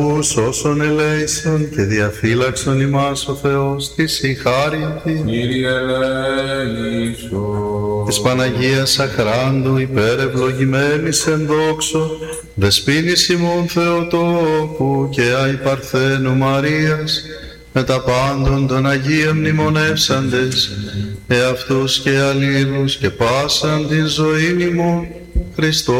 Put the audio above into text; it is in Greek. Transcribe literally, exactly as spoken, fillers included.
Όσων ελέησον και διαφύλαξον ημάς ο Θεός της συγχάρητη. Κύριε ελέησον. Της Παναγίας Αχράντου υπερευλογημένης εν δόξω, δεσποίνης ημών Θεοτόκου και αϊ Παρθένου Μαρίας, με τα πάντων των Αγίων μνημονεύσαντες, εαυτούς και αλλήλους και πάσαν την ζωήν ημών, Χριστό